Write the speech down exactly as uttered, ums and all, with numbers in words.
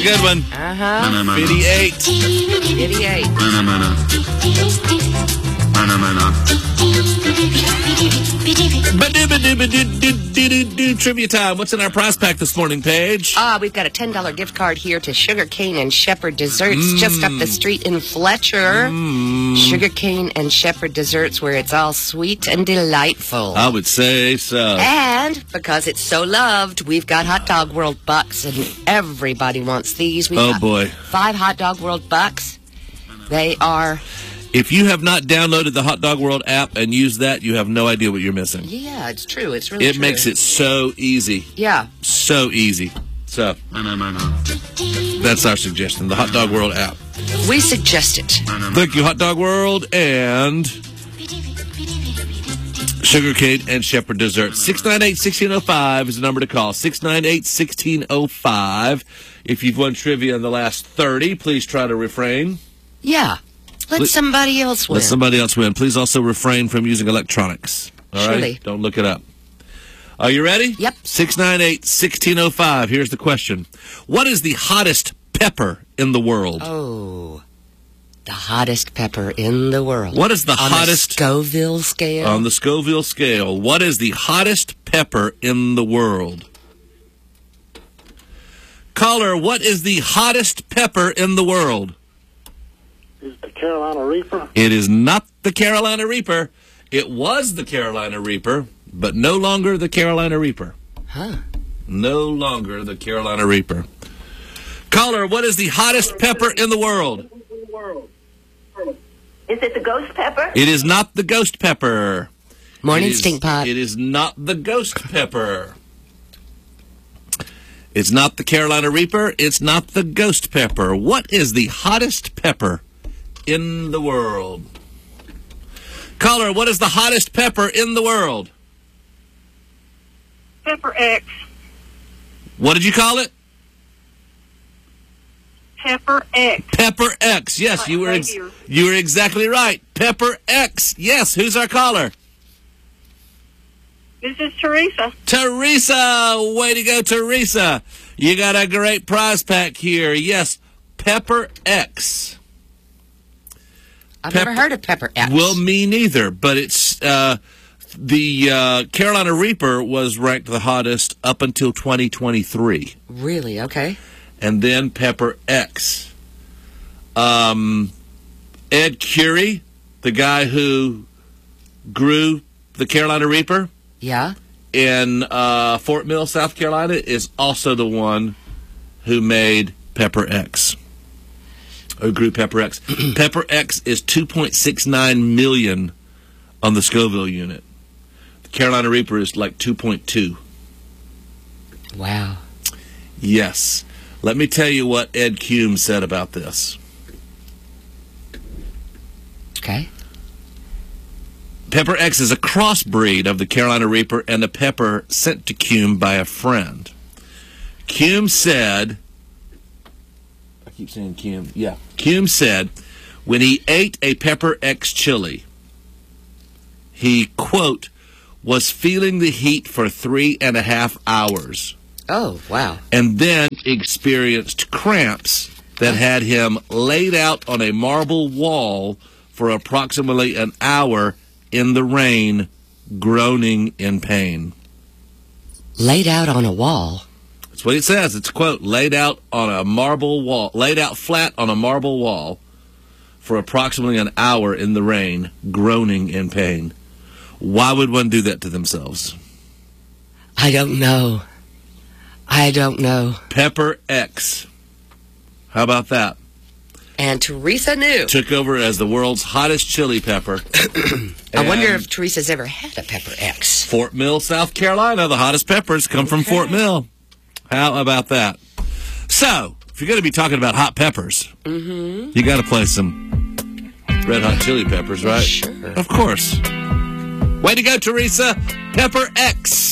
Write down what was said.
a good one. Uh-huh. fifty-eight. fifty-eight. Trivia time. What's in our prize pack this morning, Paige? Ah, we've got a ten dollar gift card here to Sugar Cane and Shepherd Desserts mm. just up the street in Fletcher. Mm. Sugar Cane and Shepherd Desserts, where it's all sweet and delightful. I would say so. And because it's so loved, we've got Hot Dog World Bucks, and everybody wants these. We've oh, got boy. Five Hot Dog World Bucks. They are... If you have not downloaded the Hot Dog World app and used that, you have no idea what you're missing. Yeah, it's true. It's really It true. makes it so easy. Yeah. So easy. So, that's our suggestion, the Hot Dog World app. We suggest it. Thank you, Hot Dog World and Sugar Cane and Shepherd Dessert. six nine eight, one six zero five is the number to call. six nine eight, one six zero five. If you've won trivia in the last thirty, please try to refrain. Yeah. Let Let somebody else win. Let somebody else win. Please also refrain from using electronics. All right? Surely. Don't look it up. Are you ready? Yep. six nine eight, one six zero five. Here's the question. What is the hottest pepper in the world? Oh, the hottest pepper in the world. What is the on hottest... the Scoville scale? On the Scoville scale. What is the hottest pepper in the world? Caller, what is the hottest pepper in the world? Is the Carolina Reaper? It is not the Carolina Reaper. It was the Carolina Reaper, but no longer the Carolina Reaper. Huh. No longer the Carolina Reaper. Caller, what is the hottest pepper in the world? Is it the ghost pepper? It is not the ghost pepper. Morning, It is- stink pot. It is not the ghost pepper. It's not the Carolina Reaper. It's not the ghost pepper. What is the hottest pepper in the world? Caller, what is the hottest pepper in the world? Pepper X. What did you call it? Pepper X. Pepper X. Yes, you were ex- you were exactly right. Pepper X. Yes, who's our caller? This is Teresa. Teresa. Way to go, Teresa. You got a great prize pack here. Yes, Pepper X. I've Pepper- never heard of Pepper X. Well, me neither, but it's uh, the uh, Carolina Reaper was ranked the hottest up until twenty twenty-three. Really? Okay. And then Pepper X. Um, Ed Curie, the guy who grew the Carolina Reaper Yeah. in uh, Fort Mill, South Carolina, is also the one who made Pepper X. Or grew Pepper X. Pepper X is two point six nine million on the Scoville unit. The Carolina Reaper is like two point two. Wow. Yes. Let me tell you what Ed Cume said about this. Okay. Pepper X is a crossbreed of the Carolina Reaper and a pepper sent to Cume by a friend. Cume said, I keep saying Cume, yeah. Cume said, when he ate a Pepper X chili, he, quote, was feeling the heat for three and a half hours. Oh, wow. And then experienced cramps that had him laid out on a marble wall for approximately an hour in the rain, groaning in pain. Laid out on a wall. That's what it says. It's a quote, laid out on a marble wall, laid out flat on a marble wall for approximately an hour in the rain, groaning in pain. Why would one do that to themselves? I don't know. I don't know. Pepper X. How about that? And Teresa knew. Took over as the world's hottest chili pepper. I wonder And if Teresa's ever had a Pepper X. Fort Mill, South Carolina, the hottest peppers come from Fort Mill. How about that? So, if you're going to be talking about hot peppers, Mm-hmm. you got to play some Red Hot Chili Peppers, right? Sure. Of course. Way to go, Teresa. Pepper X.